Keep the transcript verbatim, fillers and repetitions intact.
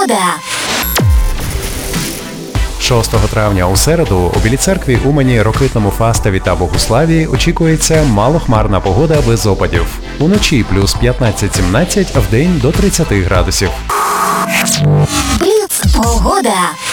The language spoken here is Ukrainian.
погода. шостого травня у середу у Білій Церкві, Умані, Рокитному, Фастові та Богуславі очікується малохмарна погода без опадів. Уночі плюс п'ятнадцять-сімнадцять, а вдень до тридцяти градусів. Бліц погода.